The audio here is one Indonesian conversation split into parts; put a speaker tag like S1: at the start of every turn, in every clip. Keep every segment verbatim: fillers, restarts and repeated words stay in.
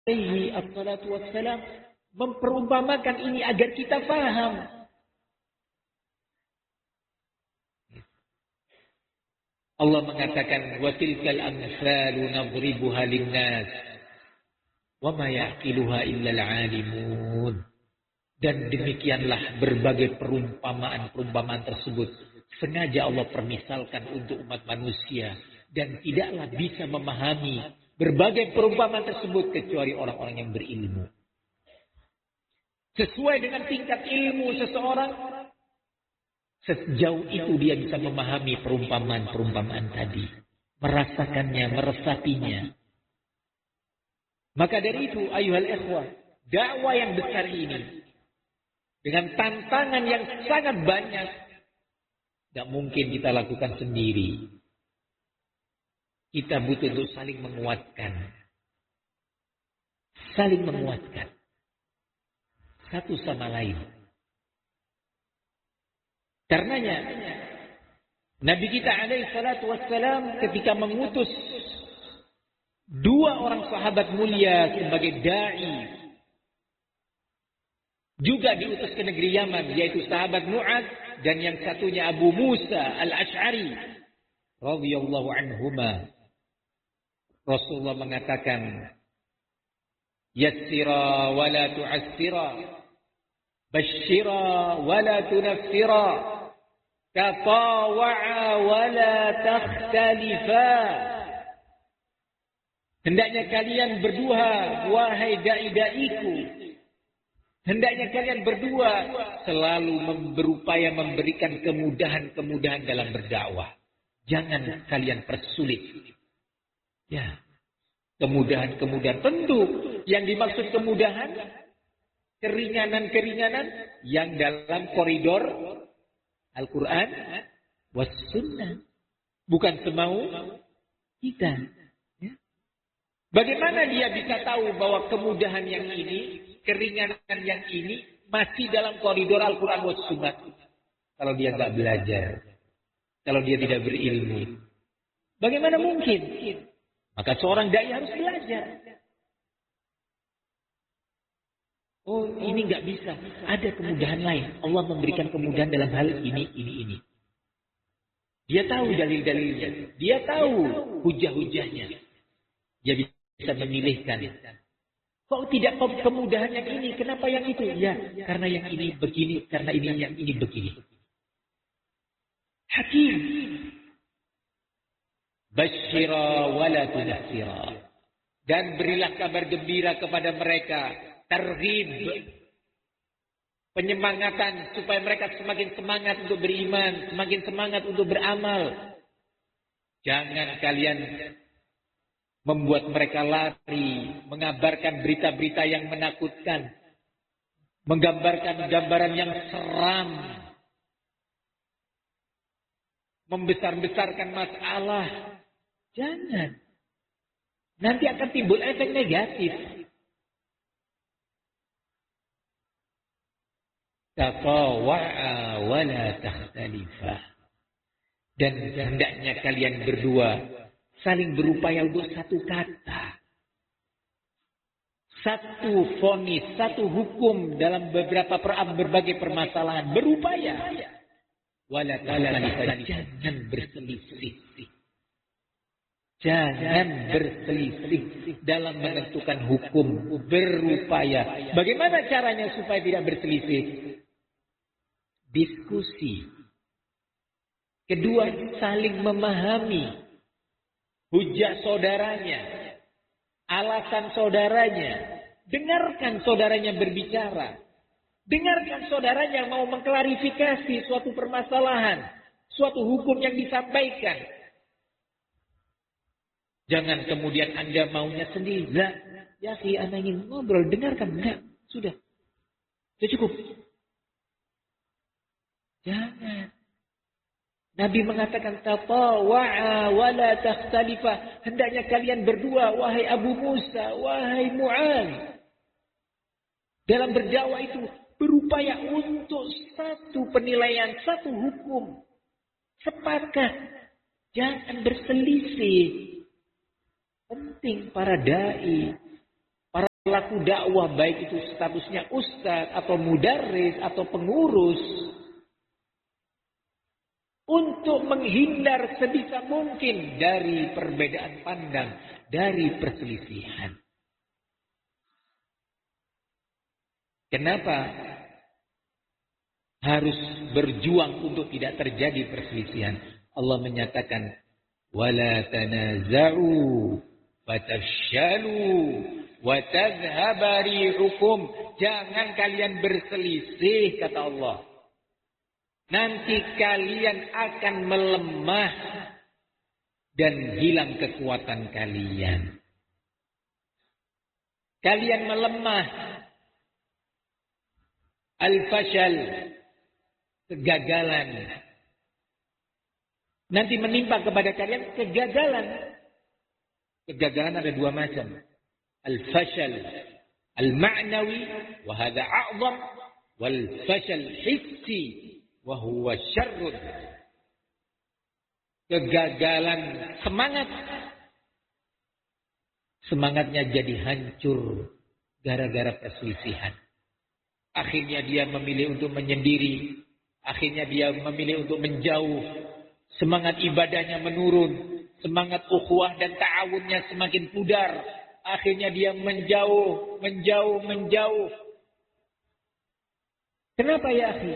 S1: alaihi assalatu wassalam memperumpamakan ini agar kita paham. Allah mengatakan wa tilkal amsalu nadribuha linnas wa ma yaqiluha illa al-alimun. Dan demikianlah berbagai perumpamaan-perumpamaan tersebut sengaja Allah permisalkan untuk umat manusia dan tidaklah bisa memahami berbagai perumpamaan tersebut kecuali orang-orang yang berilmu. Sesuai dengan tingkat ilmu seseorang, sejauh itu dia bisa memahami perumpamaan-perumpamaan tadi, merasakannya, meresapinya. Maka dari itu, ayuhal ikhwah, dakwah yang besar ini dengan tantangan yang sangat banyak, tidak mungkin kita lakukan sendiri. Kita butuh untuk saling menguatkan. Saling menguatkan. Satu sama lain. Karenanya, Nabi kita alaihi salatu wassalam ketika mengutus dua orang sahabat mulia sebagai da'i, juga diutus ke negeri Yaman, yaitu sahabat Mu'ad dan yang satunya Abu Musa al-Ash'ari radhiyallahu anhuma. Rasulullah mengatakan, yassira wa la tu'assira, basyira wa la tunaffira, tatawa'a wa la takhtalifa. Hendaknya kalian berdua, wahai da'i-da'iku, hendaknya kalian berdua selalu berupaya memberikan kemudahan-kemudahan dalam berdakwah. Jangan kalian persulit. Ya, kemudahan-kemudahan. Tentu yang dimaksud kemudahan, keringanan-keringanan yang dalam koridor Al-Quran was sunnah. Bukan semau kita. Ya. Bagaimana dia bisa tahu bahwa kemudahan yang ini, keringanan yang ini masih dalam koridor Al-Quran wa Sunnah? Kalau dia nggak belajar, kalau dia tidak berilmu, bagaimana mungkin? Maka seorang dai harus belajar. Oh, ini nggak bisa. Ada kemudahan lain. Allah memberikan kemudahan dalam hal ini, ini, ini. Dia tahu dalil-dalilnya. Dia tahu hujah-hujahnya. Dia bisa memilihkan. Kok tidak kemudahan yang ini? Kenapa yang itu? Ya, karena yang ini begini, karena ini yang ini begini. Hakim. Basyira wa la tunaffira. Dan berilah kabar gembira kepada mereka. Targhib. Penyemangatan supaya mereka semakin semangat untuk beriman, semakin semangat untuk beramal. Jangan kalian membuat mereka lari, mengabarkan berita-berita yang menakutkan, menggambarkan gambaran yang seram, membesar-besarkan masalah. Jangan. Nanti akan timbul efek negatif. Taqawa'a wa la takhtalifa. Dan hendaknya kalian berdua saling berupaya untuk satu kata. Satu vonis, satu hukum dalam beberapa berbagai permasalahan. Berupaya. Wala takhtalifa. Jangan berselisih. Jangan berselisih dalam menentukan hukum. Berupaya. Bagaimana caranya supaya tidak berselisih? Diskusi. Kedua, saling memahami hujah saudaranya, alasan saudaranya. Dengarkan saudaranya berbicara. Dengarkan saudaranya mau mengklarifikasi suatu permasalahan, suatu hukum yang disampaikan. Jangan kemudian Anda maunya sendiri. Lah, ya si Anda ingin ngobrol, dengarkan. Enggak, sudah. Sudah cukup. Jangan. Nabi mengatakan tatawa'a wa la takhtalifa. Hendaknya kalian berdua, wahai Abu Musa, wahai Mu'adz, dalam berdakwah itu berupaya untuk satu penilaian, satu hukum. Sepakat. Jangan berselisih. Penting para dai, para pelaku dakwah, baik itu statusnya ustadz atau mudarris atau pengurus, untuk menghindar sebisa mungkin dari perbedaan pandang, dari perselisihan. Kenapa harus berjuang untuk tidak terjadi perselisihan? Allah menyatakan, wala tanaza'u fatafshalu wa tadhhaba rihukum. Jangan kalian berselisih, kata Allah. Nanti kalian akan melemah dan hilang kekuatan kalian. Kalian melemah. Al-fashal, kegagalan. Nanti menimpa kepada kalian kegagalan. Kegagalan ada dua macam. Al-fashal al-ma'nawi wa hadha a'zam, wal fashal hissi wa huwa syarrun. Kegagalan semangat. Semangatnya jadi hancur gara-gara perselisihan. Akhirnya dia memilih untuk menyendiri. Akhirnya dia memilih untuk menjauh. Semangat ibadahnya menurun. Semangat ukhuwah dan ta'awunnya semakin pudar. Akhirnya dia menjauh, menjauh, menjauh. Kenapa ya akhi?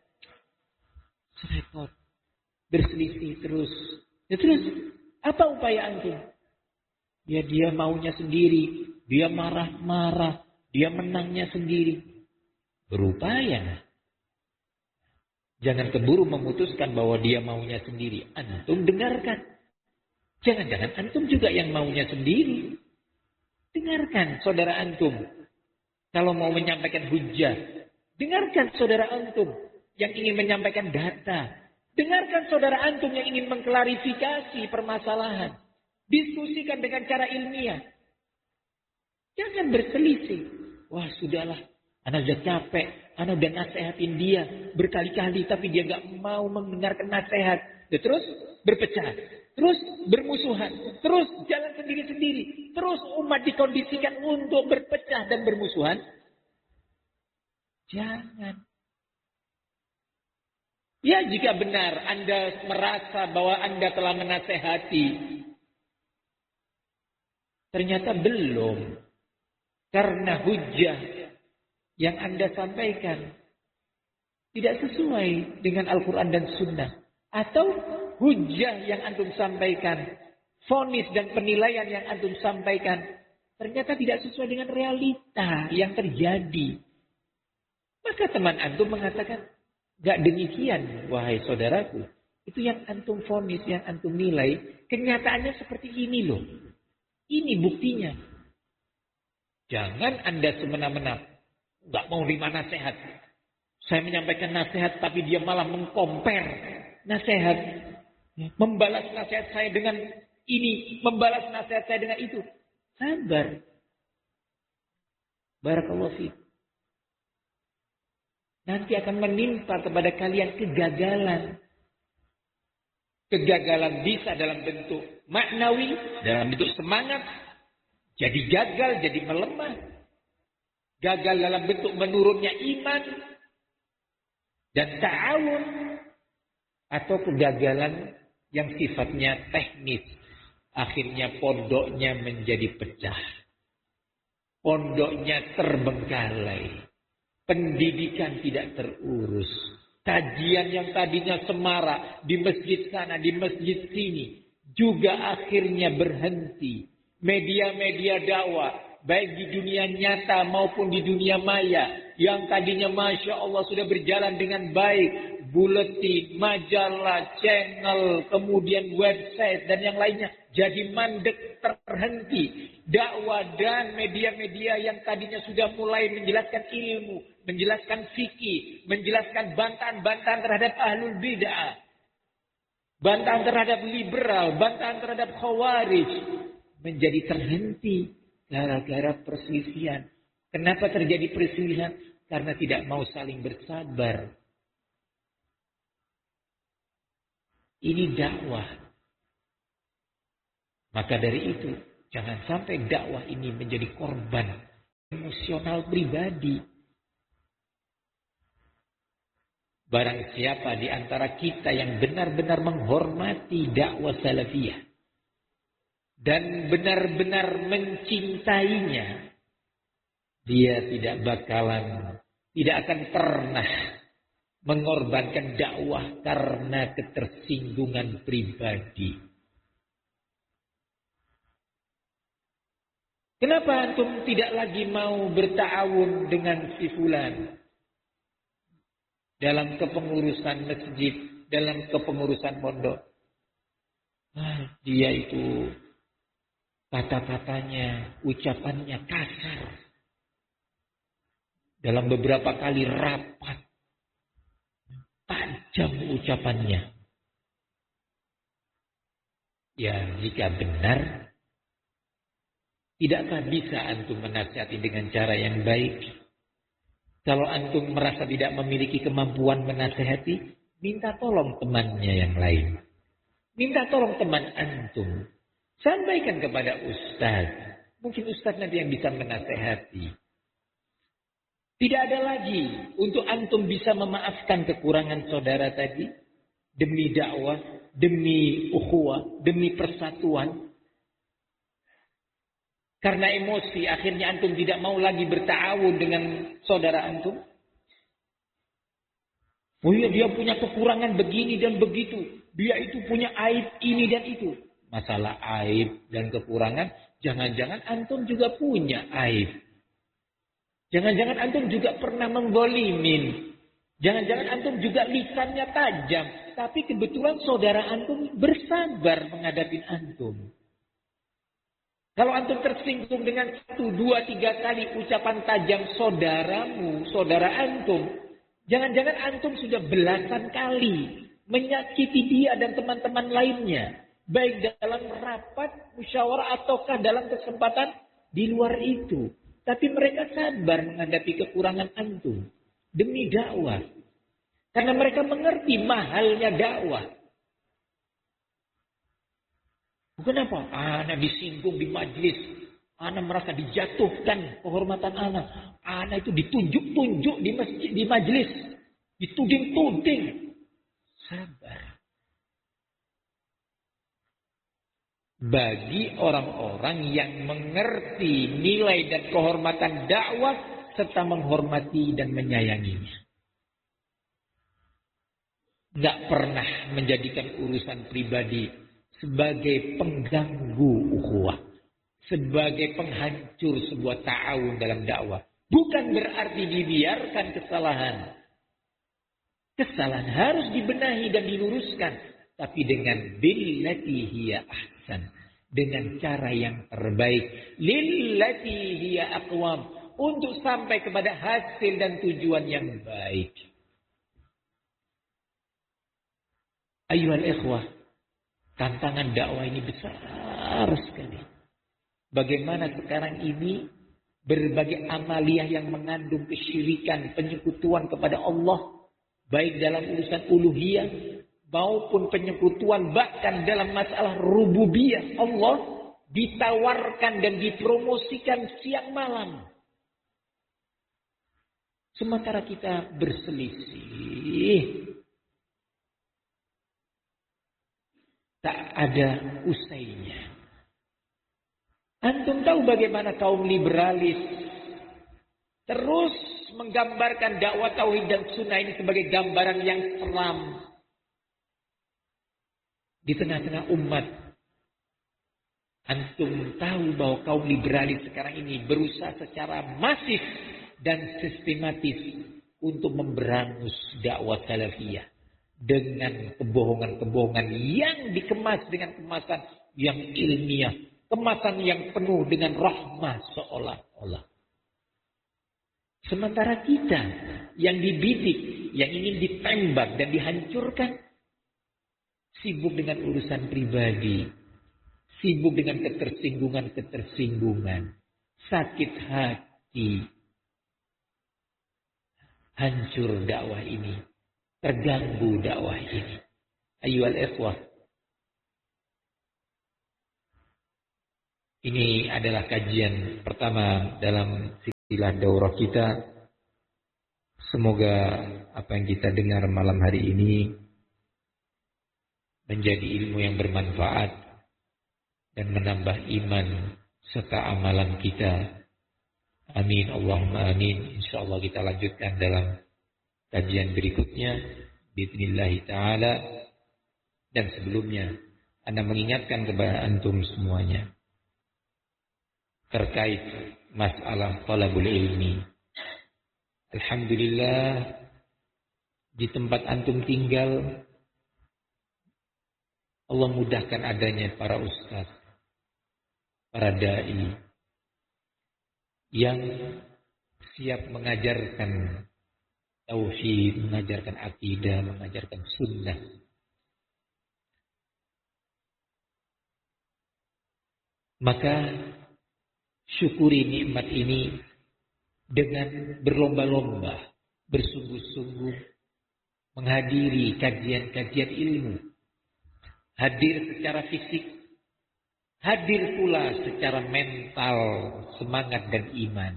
S1: Repot. Berselisih terus. Ya terus, apa upaya antum? Ya dia maunya sendiri. Dia marah-marah. Dia menangnya sendiri. Berupaya. Jangan keburu memutuskan bahwa dia maunya sendiri. Antum dengarkan. Jangan-jangan antum juga yang maunya sendiri. Dengarkan saudara antum. Kalau mau menyampaikan hujjah. Dengarkan saudara antum yang ingin menyampaikan data. Dengarkan saudara antum yang ingin mengklarifikasi permasalahan. Diskusikan dengan cara ilmiah. Jangan berselisih. Wah sudahlah. Anak sudah capek, anak sudah nasehatin dia berkali-kali, tapi dia gak mau mendengarkan nasihat. Ya, terus berpecah, terus bermusuhan, terus jalan sendiri-sendiri, terus umat dikondisikan untuk berpecah dan bermusuhan. Jangan. Ya jika benar Anda merasa bahwa Anda telah menasehati, ternyata belum, karena hujjah yang Anda sampaikan tidak sesuai dengan Al-Quran dan Sunnah. Atau hujjah yang antum sampaikan, vonis dan penilaian yang antum sampaikan, ternyata tidak sesuai dengan realita yang terjadi. Maka teman antum mengatakan, gak demikian wahai saudaraku. Itu yang antum vonis, yang antum nilai, kenyataannya seperti ini loh. Ini buktinya. Jangan Anda semena-mena nggak mau terima nasihat. Saya menyampaikan nasihat tapi dia malah mengkompar nasihat. Membalas nasihat saya dengan ini. Membalas nasihat saya dengan itu. Sabar. Barakallahu fiik. Nanti akan menimpa kepada kalian kegagalan. Kegagalan bisa dalam bentuk maknawi. Dalam bentuk semangat. Jadi gagal, jadi melemah. Gagal dalam bentuk menurunnya iman dan ta'awun, atau kegagalan yang sifatnya teknis. Akhirnya pondoknya menjadi pecah. Pondoknya terbengkalai. Pendidikan tidak terurus. Kajian yang tadinya semarak di masjid sana, di masjid sini, juga akhirnya berhenti. Media-media dakwah, baik di dunia nyata maupun di dunia maya, yang tadinya Masya Allah sudah berjalan dengan baik, buletin, majalah, channel, kemudian website dan yang lainnya, jadi mandek, terhenti. Dakwah dan media-media yang tadinya sudah mulai menjelaskan ilmu, menjelaskan fikih, menjelaskan bantahan-bantahan terhadap ahlul bid'ah, bantahan terhadap liberal, bantahan terhadap khawarij, menjadi terhenti gara-gara perselisihan. Kenapa terjadi perselisihan? Karena tidak mau saling bersabar. Ini dakwah. Maka dari itu, jangan sampai dakwah ini menjadi korban emosional pribadi. Barang siapa di antara kita yang benar-benar menghormati dakwah salafiyah dan benar-benar mencintainya, dia tidak bakalan, tidak akan pernah mengorbankan dakwah karena ketersinggungan pribadi. Kenapa antum tidak lagi mau berta'awun dengan si fulan dalam kepengurusan masjid, dalam kepengurusan pondok? Ah, dia itu kata-katanya, ucapannya kasar. Dalam beberapa kali rapat, tajam ucapannya. Ya, jika benar, tidakkah bisa antum menasihati dengan cara yang baik? Kalau antum merasa tidak memiliki kemampuan menasihati, minta tolong temannya yang lain. Minta tolong teman antum. Sampaikan kepada ustaz. Mungkin ustaz nanti yang bisa menasihati. Tidak ada lagi untuk antum bisa memaafkan kekurangan saudara tadi. Demi dakwah, demi ukhuwah, demi persatuan. Karena emosi, akhirnya antum tidak mau lagi berta'awun dengan saudara antum. Oh iya, dia punya kekurangan begini dan begitu. Dia itu punya aib ini dan itu. Masalah aib dan kekurangan, jangan-jangan antum juga punya aib. Jangan-jangan antum juga pernah menggolimin. Jangan-jangan antum juga lisannya tajam. Tapi kebetulan saudara antum bersabar menghadapi antum. Kalau antum tersinggung dengan satu, dua, tiga kali ucapan tajam saudaramu, saudara antum, jangan-jangan antum sudah belasan kali menyakiti dia dan teman-teman lainnya. Baik dalam rapat, musyawarah, ataukah dalam kesempatan di luar itu. Tapi mereka sabar menghadapi kekurangan antum. Demi dakwah. Karena mereka mengerti mahalnya dakwah. Kenapa? Anak disinggung di majlis. Anak merasa dijatuhkan kehormatan anak. Anak itu ditunjuk-tunjuk di masjid, di majlis. Dituding-tuding. Sabar. Bagi orang-orang yang mengerti nilai dan kehormatan dakwah serta menghormati dan menyayanginya. Nggak pernah menjadikan urusan pribadi sebagai pengganggu ukhuwah, sebagai penghancur sebuah ta'awun dalam dakwah. Bukan berarti dibiarkan kesalahan. Kesalahan harus dibenahi dan diluruskan, tapi dengan billati hiya ahsan, dengan cara yang terbaik, lillati hiya aqwam, untuk sampai kepada hasil dan tujuan yang baik. Ayyuhal ikhwah, tantangan dakwah ini besar sekali. Bagaimana sekarang ini berbagai amaliyah yang mengandung kesyirikan, penyekutuan kepada Allah, baik dalam urusan uluhiyah maupun penyekutuan bahkan dalam masalah rububiyah Allah, ditawarkan dan dipromosikan siang malam. Sementara kita berselisih, tak ada usainya. Antum tahu bagaimana kaum liberalis terus menggambarkan dakwah tauhid dan sunnah ini sebagai gambaran yang seram di tengah-tengah umat. Antum tahu bahwa kaum liberalis sekarang ini berusaha secara masif dan sistematis untuk memberangus dakwah salafiyah dengan kebohongan-kebohongan yang dikemas dengan kemasan yang ilmiah, kemasan yang penuh dengan rahmah seolah-olah. Sementara kita yang dibidik, yang ingin ditembak dan dihancurkan, sibuk dengan urusan pribadi, sibuk dengan ketersinggungan-ketersinggungan, sakit hati, hancur dakwah ini, terganggu dakwah ini. Ayyuhal ikhwah, ini adalah kajian pertama dalam silsilah daurah kita. Semoga apa yang kita dengar malam hari ini menjadi ilmu yang bermanfaat dan menambah iman serta amalan kita. Amin, Allahumma amin. InsyaAllah kita lanjutkan dalam kajian berikutnya Bismillah ta'ala. Dan sebelumnya Anda mengingatkan kepada antum semuanya terkait masalah talabul ilmi. Alhamdulillah, di tempat antum tinggal Allah mudahkan adanya para ustaz, para dai yang siap mengajarkan tauhid, mengajarkan akidah, mengajarkan sunnah. Maka syukuri nikmat ini dengan berlomba-lomba, bersungguh-sungguh menghadiri kajian-kajian ilmu. Hadir secara fisik, hadir pula secara mental, semangat dan iman.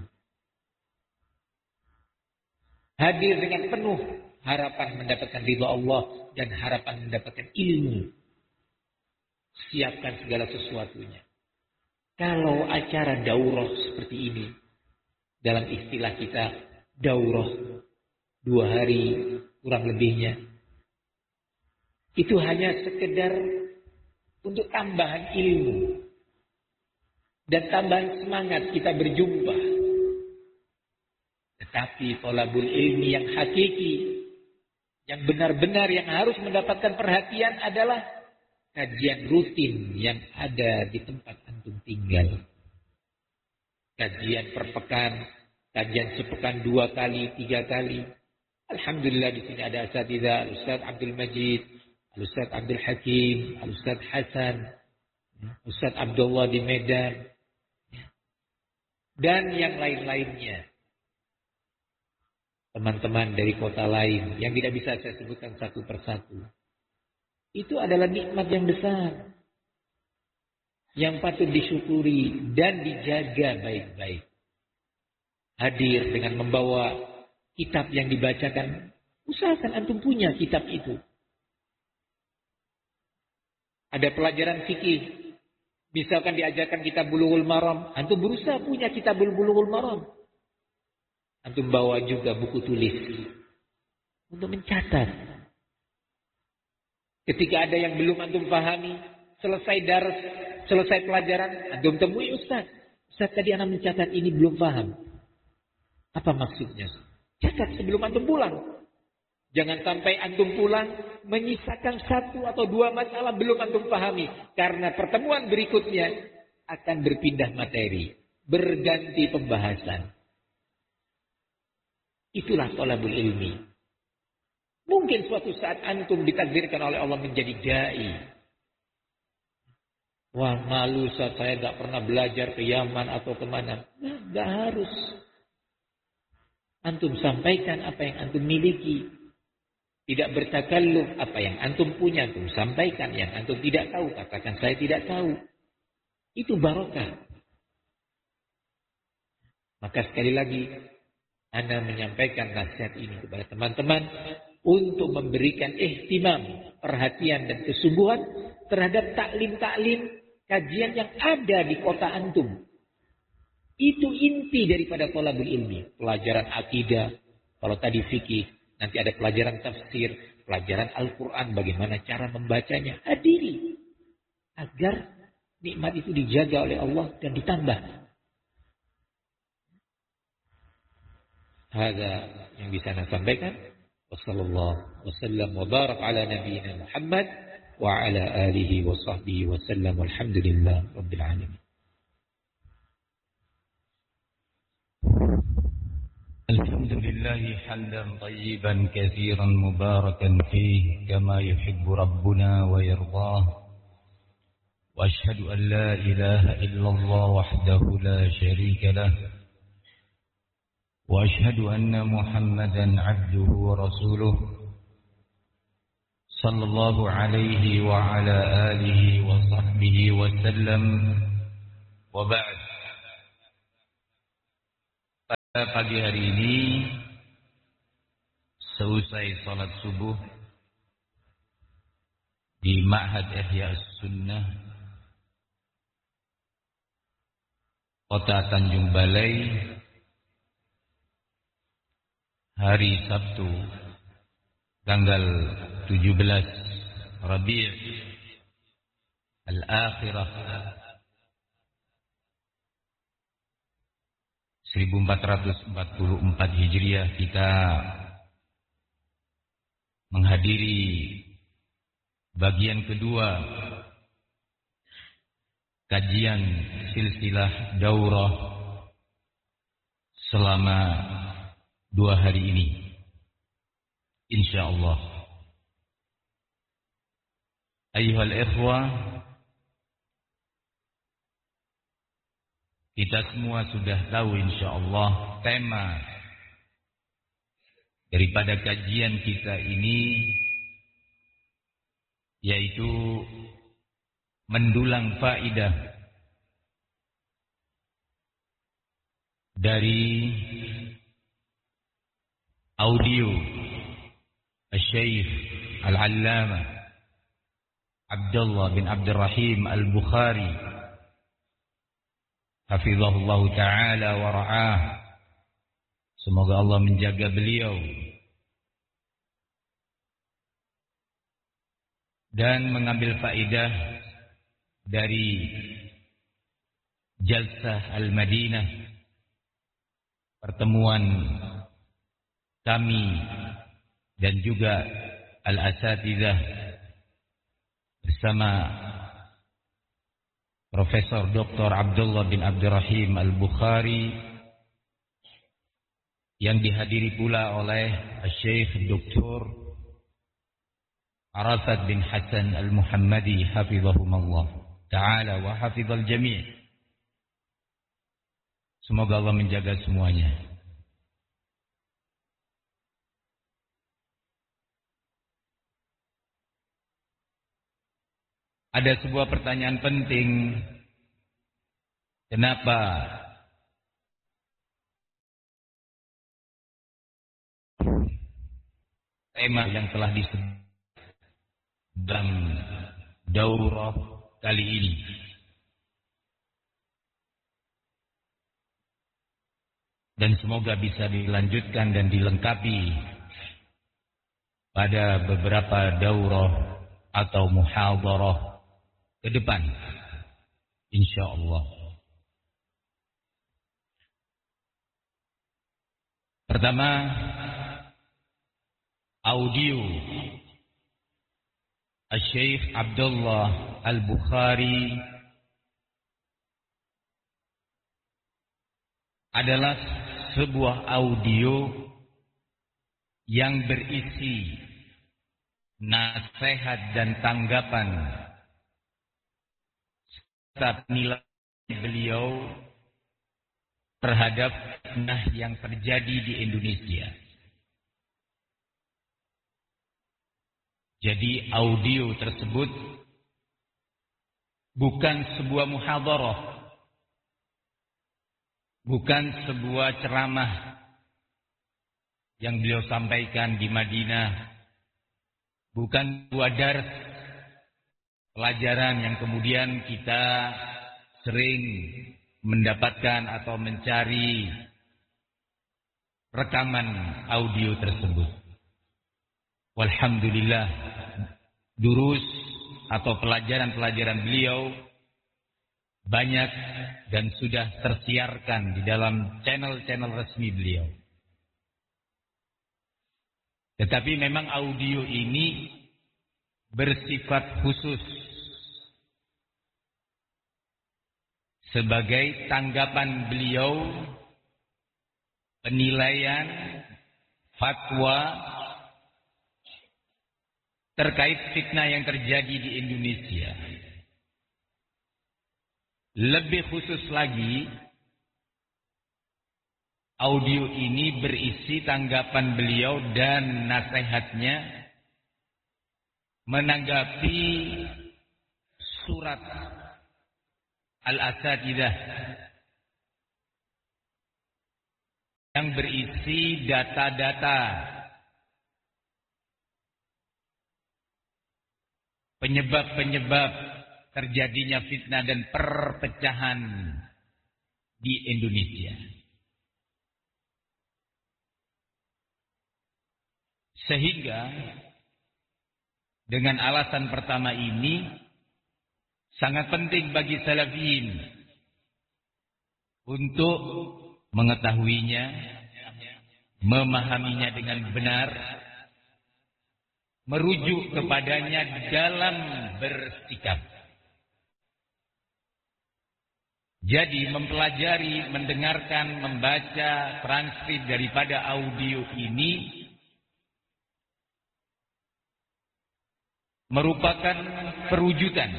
S1: Hadir dengan penuh harapan mendapatkan ridha Allah dan harapan mendapatkan ilmu. Siapkan segala sesuatunya. Kalau acara daurah seperti ini, dalam istilah kita daurah dua hari kurang lebihnya, itu hanya sekedar untuk tambahan ilmu dan tambahan semangat kita berjumpa. Tetapi thalabul ilmi yang hakiki, yang benar-benar yang harus mendapatkan perhatian adalah kajian rutin yang ada di tempat antum tinggal. Kajian per pekan, kajian sepekan dua kali, tiga kali. Alhamdulillah di sini ada asatidzah, Ustaz Abdul Majid, Ustaz Abdul Hakim, Ustaz Hasan, Ustaz Abdullah di Medan, dan yang lain-lainnya. Teman-teman dari kota lain yang tidak bisa saya sebutkan satu persatu. Itu adalah nikmat yang besar yang patut disyukuri dan dijaga baik-baik. Hadir dengan membawa kitab yang dibacakan. Usahakan antum punya kitab itu. Ada pelajaran fikih. Misalkan diajarkan kitab Bulughul Maram, antum berusaha punya kitab Bulughul Maram. Antum bawa juga buku tulis untuk mencatat. Ketika ada yang belum antum pahami, selesai dars, selesai pelajaran, antum temui Ustaz. Ustaz tadi anak mencatat ini belum paham. Apa maksudnya? Catat sebelum antum pulang. Jangan sampai antum pulang menyisakan satu atau dua masalah belum antum pahami. Karena pertemuan berikutnya akan berpindah materi. Berganti pembahasan. Itulah thalabul ilmi. Mungkin suatu saat antum ditakdirkan oleh Allah menjadi dai. Wah, malu saat saya gak pernah belajar ke Yaman atau kemana. Nah, gak harus. Antum sampaikan apa yang antum miliki. Tidak bertakalluf, apa yang antum punya antum sampaikan. Yang antum tidak tahu, katakan saya tidak tahu. Itu barokah. Maka sekali lagi, Anda menyampaikan nasihat ini kepada teman-teman untuk memberikan ihtimam, perhatian dan kesungguhan terhadap taklim-taklim kajian yang ada di kota antum. Itu inti daripada thalabul ilmi. Pelajaran akidah, kalau tadi fikih, nanti ada pelajaran tafsir, pelajaran Al-Quran, bagaimana cara membacanya. Hadiri. Agar nikmat itu dijaga oleh Allah dan ditambah. Hada yang bisa saya sampaikan. Wassallallahu wasallam wa barak ala nabiyyina Muhammad wa ala alihi wa sahbihi wa sallam. Walhamdulillah rabbil alamin.
S2: الحمد لله حمدا طيبا كثيرا مباركا فيه كما يحب ربنا ويرضاه وأشهد أن لا إله إلا الله وحده لا شريك له وأشهد أن محمدا عبده ورسوله صلى الله عليه وعلى آله وصحبه وسلم وبعد. Pagi hari ini seusai salat subuh di Ma'had Ihya Sunnah Kota Tanjung Balai, hari Sabtu tanggal tujuh belas Rabi' Al-Akhirah seribu empat ratus empat puluh empat Hijriah, kita menghadiri bagian kedua kajian silsilah daurah selama dua hari ini, insyaallah. Ayyuhal ikhwah, kita semua sudah tahu insyaallah tema daripada kajian kita ini, yaitu mendulang faidah dari audio Syekh Al-Allamah Abdullah bin Abdurrahim Al-Bukhari hafizahullah ta'ala wa ra'ah. Semoga Allah menjaga beliau dan mengambil faedah dari Jalsah Al-Madinah, pertemuan kami dan juga Al-Asatidzah bersama Profesor Doktor Abdullah bin Abdurrahim Al-Bukhari, yang dihadiri pula oleh Syekh Doktor Arafat bin Hasan Al-Muhammadi hafizahumullah ta'ala wa hafizal jami'. Semoga Allah menjaga semuanya. Ada sebuah pertanyaan penting. Kenapa tema yang telah disebut dalam daurah kali ini dan semoga bisa dilanjutkan dan dilengkapi pada beberapa daurah atau muhadharah ke depan, insyaallah. Pertama, audio Syekh Abdullah Al-Bukhari adalah sebuah audio yang berisi nasihat dan tanggapan serta nilai beliau terhadap fitnah yang terjadi di Indonesia. Jadi audio tersebut bukan sebuah muhadharah, bukan sebuah ceramah yang beliau sampaikan di Madinah, bukan sebuah dars pelajaran yang kemudian kita sering mendapatkan atau mencari rekaman audio tersebut. Walhamdulillah, durus atau pelajaran-pelajaran beliau banyak dan sudah tersiarkan di dalam channel-channel resmi beliau. Tetapi memang audio ini bersifat khusus sebagai tanggapan beliau, penilaian, fatwa terkait fitnah yang terjadi di Indonesia. Lebih khusus lagi, audio ini berisi tanggapan beliau dan nasihatnya menanggapi surat Al-Asatidzah yang berisi data-data penyebab-penyebab terjadinya fitnah dan perpecahan di Indonesia. Sehingga dengan alasan pertama ini sangat penting bagi salafiyin untuk mengetahuinya, memahaminya dengan benar, merujuk kepadanya dalam bersikap. Jadi mempelajari, mendengarkan, membaca transkrip daripada audio ini merupakan perwujudan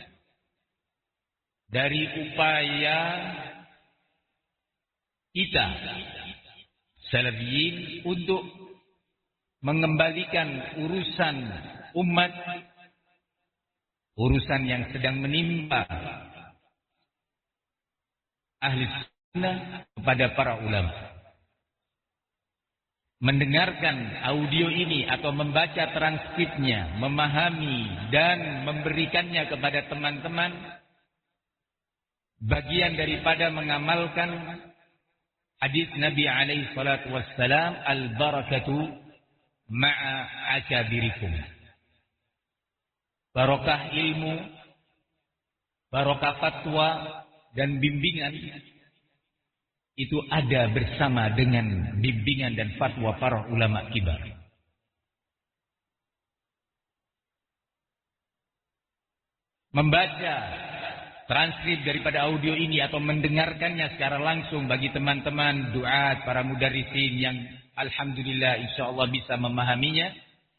S2: dari upaya kita salafiyin untuk mengembalikan urusan umat, urusan yang sedang menimpa ahli sunnah kepada para ulama. Mendengarkan audio ini atau membaca transkripnya, memahami dan memberikannya kepada teman-teman bagian daripada mengamalkan hadis Nabi alaihi salatu wassalam, al-barakatu ma'a akabirikum. Barokah ilmu, barokah fatwa dan bimbingan itu ada bersama dengan bimbingan dan fatwa para ulama kibar. Membaca transkrip daripada audio ini atau mendengarkannya secara langsung bagi teman-teman duat, para mudarrisin yang alhamdulillah insyaallah bisa memahaminya,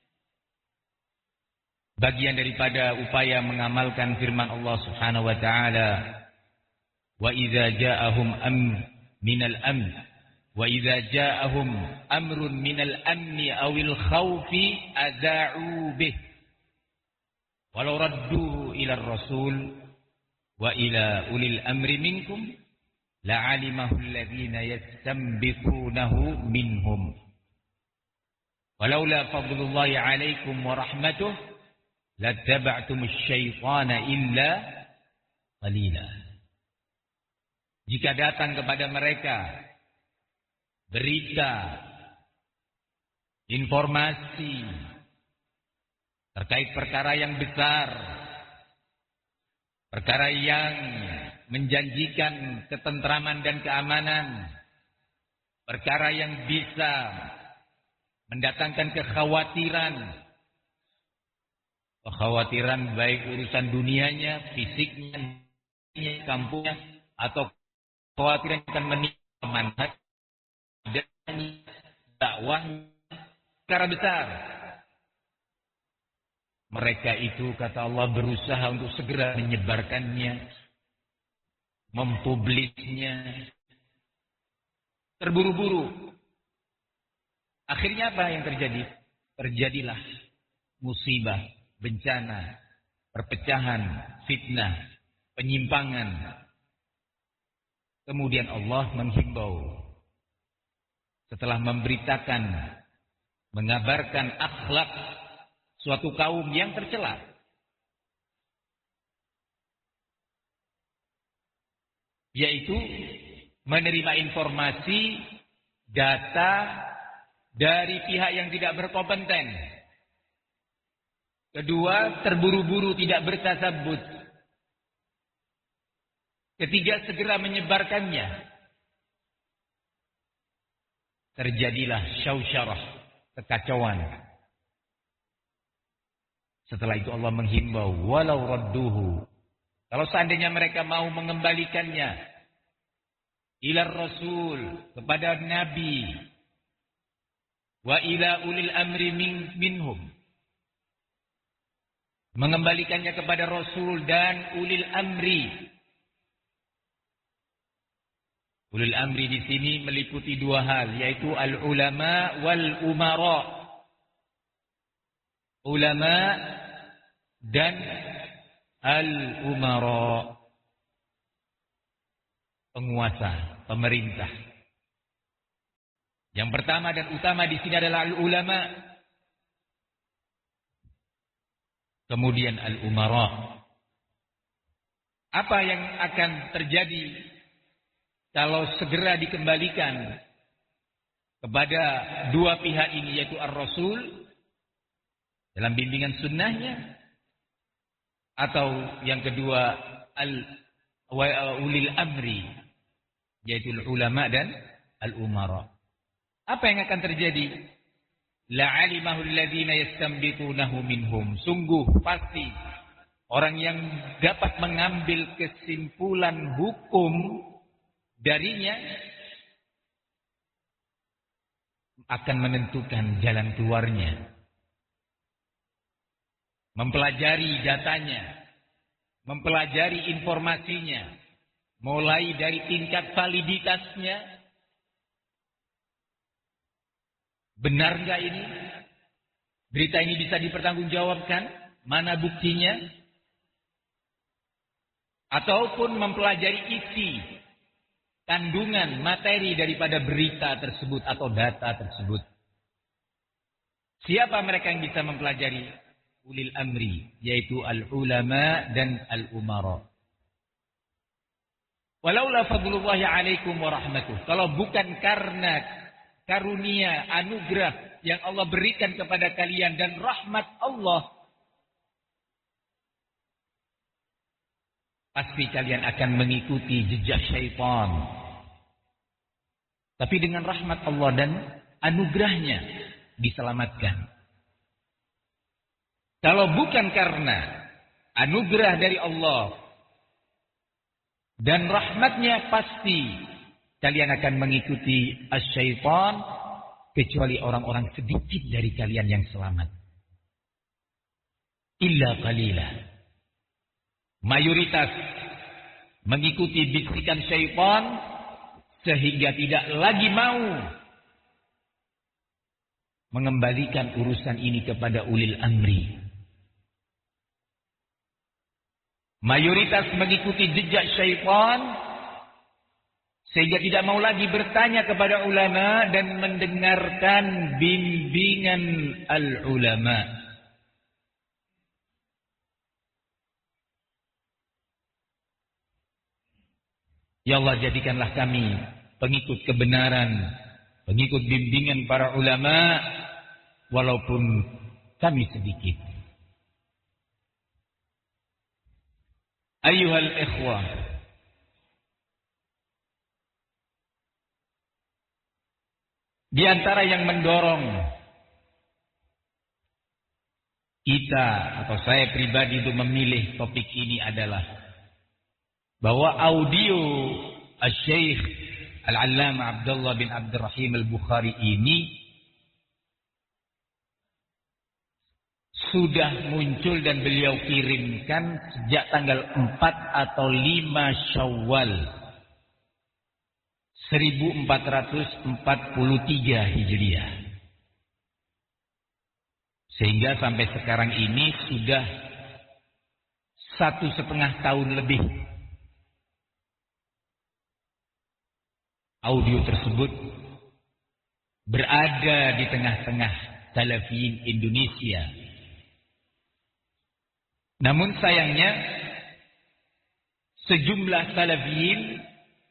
S2: bagian daripada upaya mengamalkan firman Allah Subhanahu wa taala, wa idza ja'ahum am minal amn wa idza ja'ahum amrun minal amni awil khawfi adza'u bih walau radduhu ila rasul wa ila ulil amri minkum la'alimahu alladhina yastanbitunahu minhum walaula fadlullahi 'alaikum wa rahmatuh lattaba'tumus syaitana illa qalila. Jika datang kepada mereka berita, informasi terkait perkara yang besar, perkara yang menjanjikan ketentraman dan keamanan, perkara yang bisa mendatangkan kekhawatiran, kekhawatiran baik urusan dunianya, fisiknya, kampungnya, atau kekhawatiran akan menimpa manhaj dan dakwah perkara besar. Mereka itu kata Allah berusaha untuk segera menyebarkannya, mempublisnya, terburu-buru. Akhirnya apa yang terjadi? Terjadilah musibah, bencana, perpecahan, fitnah, penyimpangan. Kemudian Allah menghimbau setelah memberitakan, mengabarkan akhlak suatu kaum yang tercela. Yaitu menerima informasi, data dari pihak yang tidak berkompeten. Kedua, terburu-buru tidak bertasabut. Ketiga, segera menyebarkannya. Terjadilah syausyarah, kekacauan. Setelah itu Allah menghimbau, walau radduhu. Kalau seandainya mereka mau mengembalikannya ila Rasul, kepada Nabi, wa ila ulil amri min, minhum. Mengembalikannya kepada Rasul dan ulil amri. Ulil amri di sini meliputi dua hal, yaitu al-ulama wal umara. Ulama dan al-umara. Penguasa, pemerintah.
S1: Yang pertama dan utama di sini adalah al-ulama. Kemudian al-umara. Apa yang akan terjadi kalau segera dikembalikan kepada dua pihak ini, yaitu ar-Rasul dalam bimbingan sunnahnya, atau yang kedua al-ulil amri, yaitu ulama dan al-umara. Apa yang akan terjadi? La'alimahu alladhina yastanbitunahu minhum. Sungguh pasti orang yang dapat mengambil kesimpulan hukum darinya akan menentukan jalan keluarnya. Mempelajari datanya, mempelajari informasinya, mulai dari tingkat validitasnya. Benar nggak ini? Berita ini bisa dipertanggungjawabkan? Mana buktinya? Ataupun mempelajari isi, kandungan, materi daripada berita tersebut atau data tersebut. Siapa mereka yang bisa mempelajari? Ulil amri, yaitu al-ulama dan al-umara. Walaula fadlullahi alaikum wa rahmatuh. Kalau bukan karena karunia, anugerah yang Allah berikan kepada kalian dan rahmat Allah, pasti kalian akan mengikuti jejak syaitan. Tapi dengan rahmat Allah dan anugerahnya diselamatkan. Kalau bukan karena anugerah dari Allah dan rahmatnya, pasti kalian akan mengikuti asy-syaitan, kecuali orang-orang sedikit dari kalian yang selamat. Illa qalila. Mayoritas mengikuti bisikan syaitan sehingga tidak lagi mau mengembalikan urusan ini kepada ulil amri. Mayoritas mengikuti jejak syaitan sehingga tidak mau lagi bertanya kepada ulama dan mendengarkan bimbingan al-ulama. Ya Allah, jadikanlah kami pengikut kebenaran, pengikut bimbingan para ulama, walaupun kami sedikit. Ayyuhal ikhwah, di antara yang mendorong kita atau saya pribadi untuk memilih topik ini adalah bahwa audio Asy-Syaikh Al-Allamah Abdullah bin Abdurrahim Al-Bukhari ini sudah muncul dan beliau kirimkan sejak tanggal empat atau lima Syawal seribu empat ratus empat puluh tiga Hijriah. Sehingga sampai sekarang ini sudah satu setengah tahun lebih audio tersebut berada di tengah-tengah Salafiyin Indonesia. Namun sayangnya sejumlah Salafiyin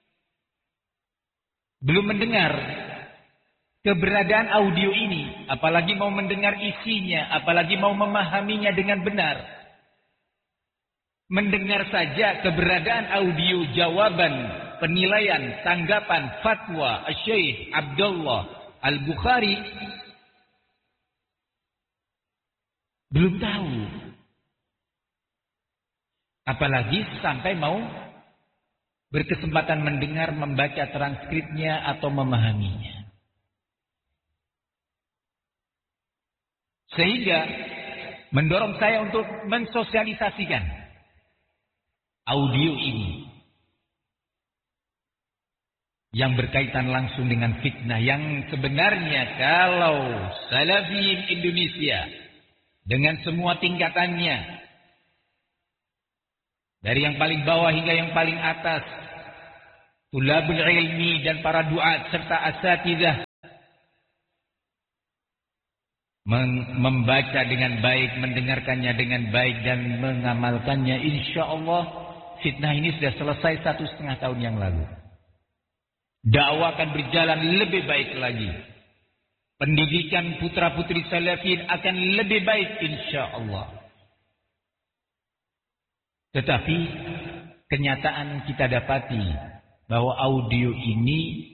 S1: belum mendengar keberadaan audio ini, apalagi mau mendengar isinya, apalagi mau memahaminya dengan benar. Mendengar saja keberadaan audio jawaban, penilaian, tanggapan, fatwa Asy-Syaikh Abdullah Al-Bukhari belum tahu. Apalagi sampai mau berkesempatan mendengar, membaca transkripnya atau memahaminya. Sehingga mendorong saya untuk mensosialisasikan audio ini yang berkaitan langsung dengan fitnah, yang sebenarnya kalau Salafiyin Indonesia dengan semua tingkatannya, dari yang paling bawah hingga yang paling atas, tulabul ilmi dan para duat serta asatidzah,
S2: membaca dengan baik, mendengarkannya dengan baik dan mengamalkannya, insya Allah fitnah ini sudah selesai satu setengah tahun yang lalu. Dakwah akan berjalan lebih baik lagi. Pendidikan putra-putri salafin akan lebih baik insya Allah. Tetapi kenyataan kita dapati bahwa audio ini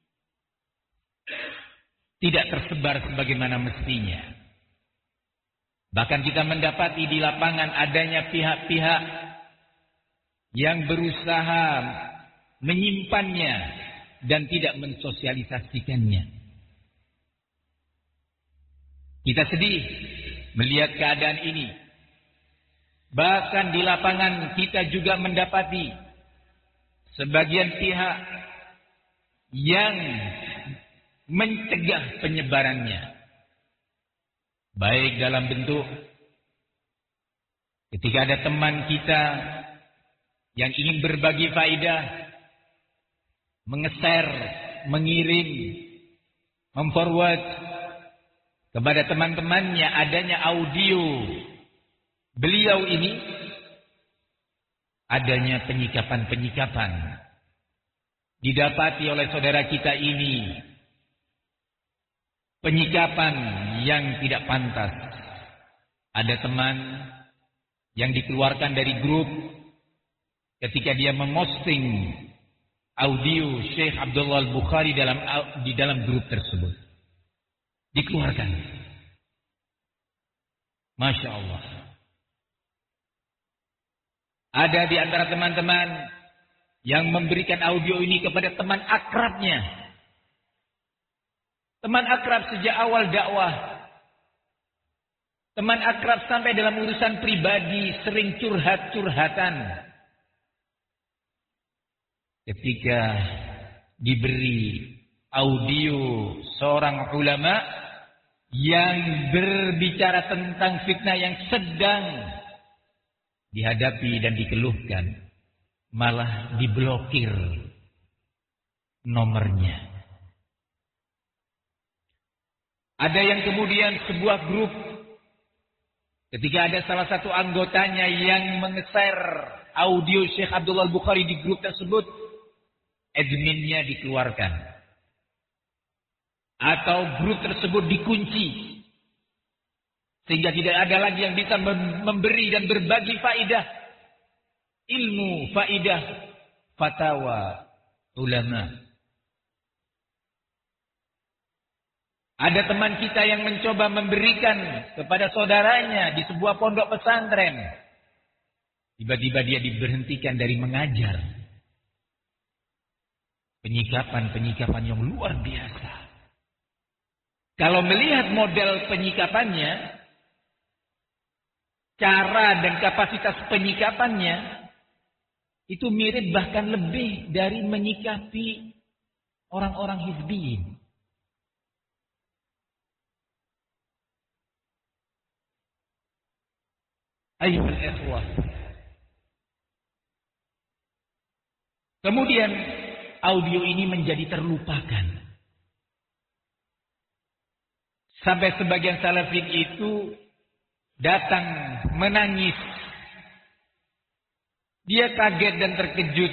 S2: tidak tersebar sebagaimana mestinya. Bahkan kita mendapati di lapangan adanya pihak-pihak yang berusaha menyimpannya dan tidak mensosialisasikannya. Kita sedih melihat keadaan ini. Bahkan di lapangan kita juga mendapati sebagian pihak yang mencegah penyebarannya. Baik dalam bentuk ketika ada teman kita yang ingin berbagi faedah, mengeser, mengirim, memforward kepada teman-temannya adanya audio beliau ini, adanya penyikapan-penyikapan didapati oleh saudara kita ini, penyikapan yang tidak pantas. Ada teman yang dikeluarkan dari grup ketika dia memosting audio Syekh Abdullah Al-Bukhari dalam di dalam grup tersebut. Dikeluarkan. Masya Allah. Ada di antara teman-teman yang memberikan audio ini kepada teman akrabnya. Teman akrab sejak awal dakwah. Teman akrab sampai dalam urusan pribadi sering curhat-curhatan. Ketika diberi audio seorang ulama yang berbicara tentang fitnah yang sedang dihadapi dan dikeluhkan, malah diblokir nomornya. Ada yang kemudian sebuah grup, ketika ada salah satu anggotanya yang mengeser audio Syekh Abdullah Al-Bukhari di grup tersebut, adminnya dikeluarkan. Atau grup tersebut dikunci. Sehingga tidak ada lagi yang bisa memberi dan berbagi faidah. Ilmu, faidah, fatwa, ulama. Ada teman kita yang mencoba memberikan kepada saudaranya di sebuah pondok pesantren. Tiba-tiba dia diberhentikan dari mengajar. Penyikapan-penyikapan yang luar biasa. Kalau melihat model penyikapannya, cara dan kapasitas penyikapannya, itu mirip bahkan lebih dari menyikapi orang-orang hizbiyin. Ayyuhal ikhwah. Kemudian audio ini menjadi terlupakan. Sampai sebagian salafin itu datang menangis. Dia kaget dan terkejut.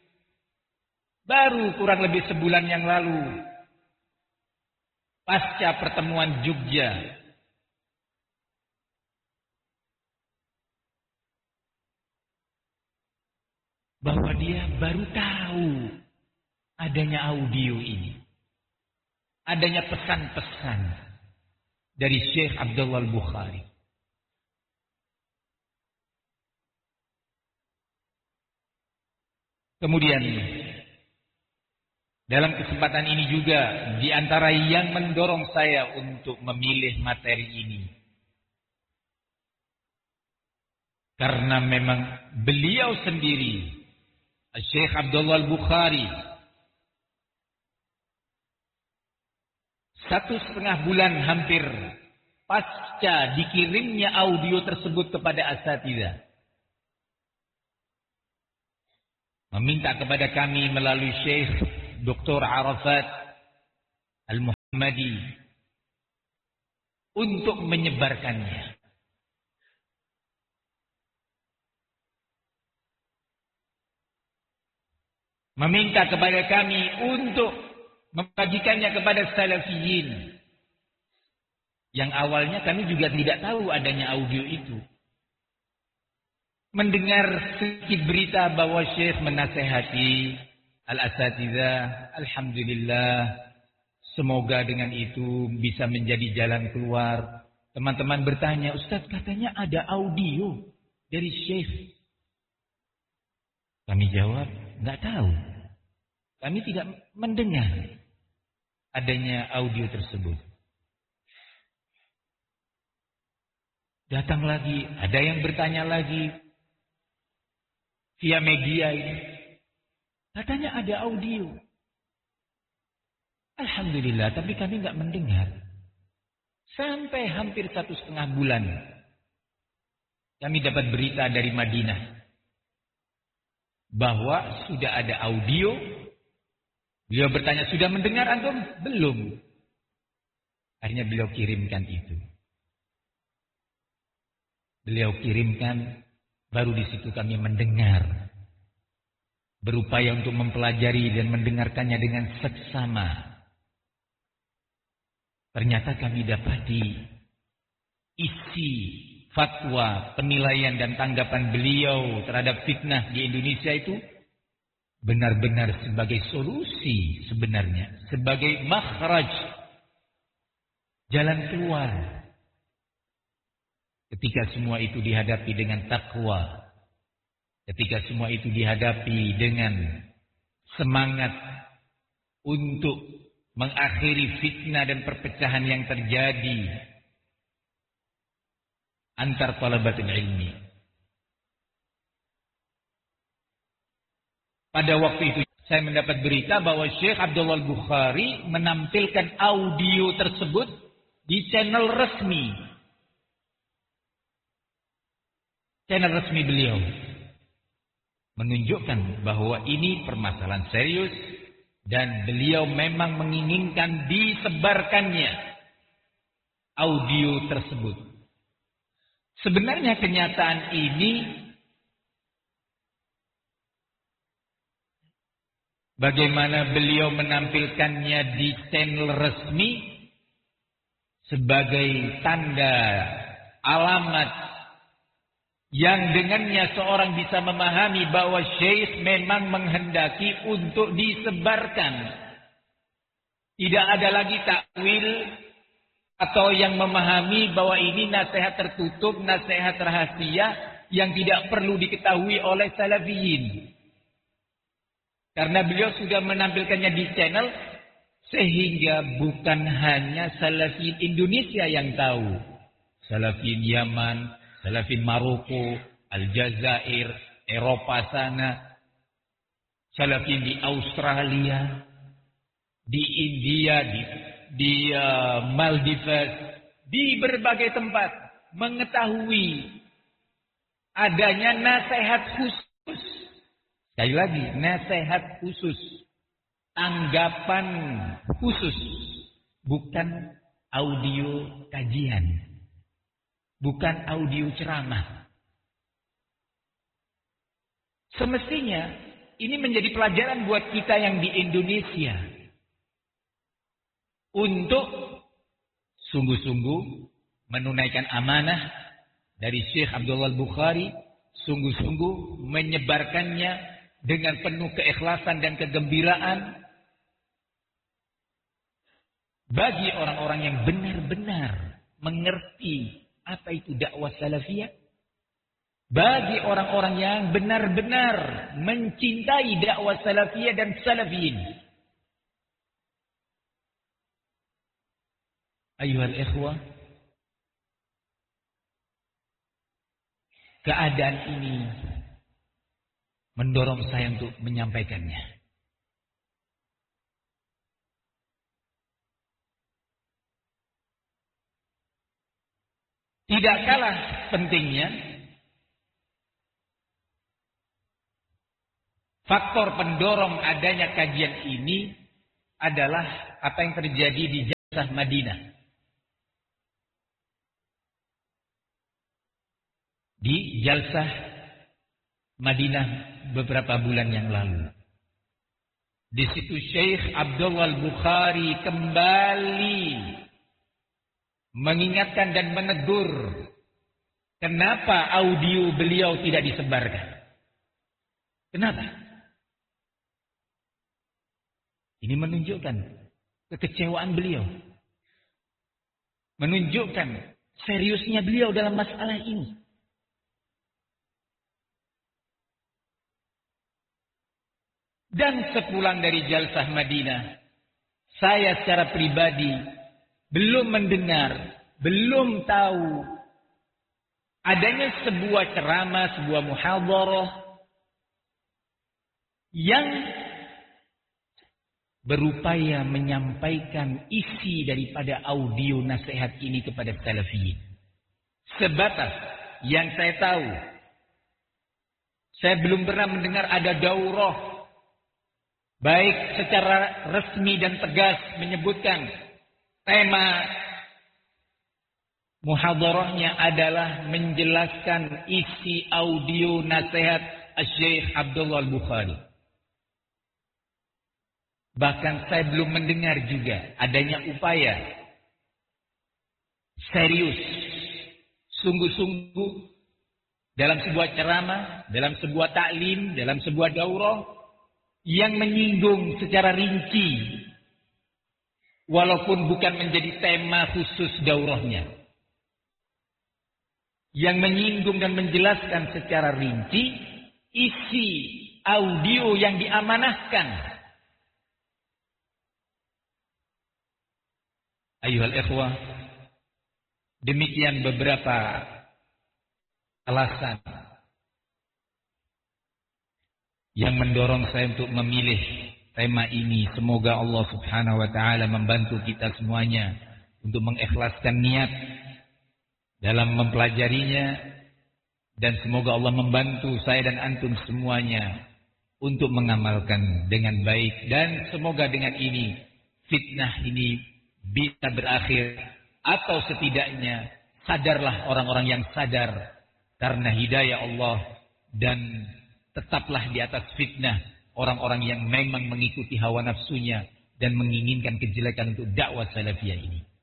S2: Baru kurang lebih sebulan yang lalu, pasca pertemuan Jogja, bahwa dia baru tahu adanya audio ini. Adanya pesan-pesan dari Syekh Abdullah Al-Bukhari. Kemudian dalam kesempatan ini juga di antara yang mendorong saya untuk memilih materi ini, karena memang beliau sendiri, Syekh Abdullah Al-Bukhari, satu setengah bulan hampir pasca dikirimnya audio tersebut kepada asatidzah, meminta kepada kami melalui Syekh Doktor Arafat Al-Muhammadi
S1: untuk menyebarkannya. Meminta kepada kami untuk membagikannya kepada salafiyin. Yang awalnya kami juga tidak tahu adanya audio itu. Mendengar sedikit berita bahwa Syekh menasehati al-asatidzah, alhamdulillah, semoga dengan itu bisa menjadi jalan keluar. Teman-teman bertanya, Ustaz katanya ada audio dari Syekh. Kami jawab, enggak tahu. Kami tidak mendengar adanya audio tersebut. Datang lagi, ada yang bertanya lagi via media ini. Katanya ada audio. Alhamdulillah, tapi kami enggak mendengar. Sampai hampir satu setengah bulan kami dapat berita dari Madinah bahwa sudah ada audio. Beliau bertanya, sudah mendengar antum? Belum. Akhirnya beliau kirimkan itu. Beliau kirimkan, baru di situ kami mendengar. Berupaya untuk mempelajari dan mendengarkannya dengan seksama. Ternyata kami dapati isi fatwa, penilaian dan tanggapan beliau terhadap fitnah di Indonesia itu benar-benar sebagai solusi sebenarnya, sebagai makhraj, jalan keluar. Ketika semua itu dihadapi dengan takwa, ketika semua itu dihadapi dengan semangat untuk mengakhiri fitnah dan perpecahan yang terjadi antar talabatul ilmi. Pada waktu itu saya mendapat berita bahwa Syekh Abdullah Al-Bukhari menampilkan audio tersebut di channel resmi. Channel resmi beliau. Menunjukkan bahwa ini permasalahan serius dan beliau memang menginginkan disebarkannya audio tersebut. Sebenarnya kenyataan ini bagaimana beliau menampilkannya di channel resmi sebagai tanda alamat yang dengannya seorang bisa memahami bahwa Syekh memang menghendaki untuk disebarkan. Tidak ada lagi takwil atau yang memahami bahwa ini nasihat tertutup, nasihat rahasia yang tidak perlu diketahui oleh salafiyin. Karena beliau sudah menampilkannya di channel, sehingga bukan hanya salafiyin Indonesia yang tahu. Salafiyin Yaman, salafiyin Maroko, Aljazair, Eropa sana, salafiyin di Australia, di India, di, di uh, Maldives, di berbagai tempat mengetahui adanya nasihat khusus. Sekali lagi, nasihat khusus, tanggapan khusus, bukan audio kajian, bukan audio ceramah. Semestinya ini menjadi pelajaran buat kita yang di Indonesia untuk sungguh-sungguh menunaikan amanah dari Syekh Abdullah Al-Bukhari, sungguh-sungguh menyebarkannya dengan penuh keikhlasan dan kegembiraan bagi orang-orang yang benar-benar mengerti apa itu dakwah salafiyah, bagi orang-orang yang benar-benar mencintai dakwah salafiyah dan salafiyin. Ayuhal ikhwah, keadaan ini mendorong saya untuk menyampaikannya. Tidak kalah pentingnya faktor pendorong adanya kajian ini adalah apa yang terjadi di Jalsah Madinah. di jalsah Madinah beberapa bulan yang lalu. Di situ Syekh Abdullah Al-Bukhari kembali mengingatkan dan menegur kenapa audio beliau tidak disebarkan. Kenapa? Ini menunjukkan kekecewaan beliau. Menunjukkan seriusnya beliau dalam masalah ini. Dan sepulang dari jalsah Madinah, saya secara pribadi belum mendengar, belum tahu adanya sebuah ceramah, sebuah muhadharah yang berupaya menyampaikan isi daripada audio nasihat ini kepada salafiyin. Sebatas yang saya tahu, saya belum pernah mendengar ada daurah baik secara resmi dan tegas menyebutkan tema muhadharahnya adalah menjelaskan isi audio nasihat Syekh Abdullah Al-Bukhari. Bahkan saya belum mendengar juga adanya upaya serius, sungguh-sungguh dalam sebuah ceramah, dalam sebuah taklim, dalam sebuah daurah yang menyinggung secara rinci, walaupun bukan menjadi tema khusus daurahnya, yang menyinggung dan menjelaskan secara rinci isi audio yang diamanahkan. Ayuhal ikhwah, demikian beberapa alasan yang mendorong saya untuk memilih tema ini. Semoga Allah Subhanahu wa taala membantu kita semuanya untuk mengikhlaskan niat dalam mempelajarinya, dan semoga Allah membantu saya dan antum semuanya untuk mengamalkan dengan baik, dan semoga dengan ini fitnah ini bisa berakhir, atau setidaknya sadarlah orang-orang yang sadar karena hidayah Allah, dan tetaplah di atas fitnah orang-orang yang memang mengikuti hawa nafsunya dan menginginkan kejelekan untuk dakwah salafiyah ini.